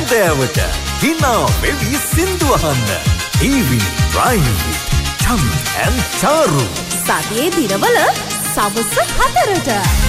හැන්දෑවට hina වෙවි සින්දු අහන්න. Evening Drive with Chami and Charu. සතියේ දිනවල සවස් 4ට